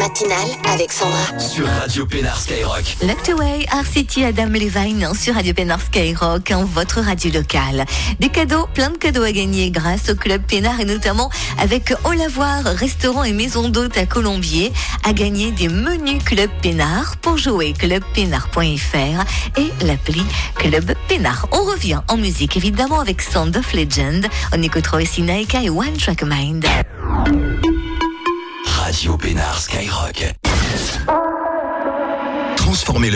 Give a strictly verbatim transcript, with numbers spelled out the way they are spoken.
matinale avec Sandra. Sur Radio Pénard Skyrock. L'Actway, Art City, Adam Levine sur Radio Pénard Skyrock, votre radio locale. Des cadeaux, plein de cadeaux à gagner grâce au Club Pénard et notamment avec Au Lavoir, restaurant et maison d'hôtes à Colombier. À gagner des menus Club Pénard pour jouer club pénard point f r et l'appli Club Pénard. On revient en musique évidemment avec Sound of Legend. On écoutera aussi Naika et One Track Mind. Radio Pénard Skyrock. Transformez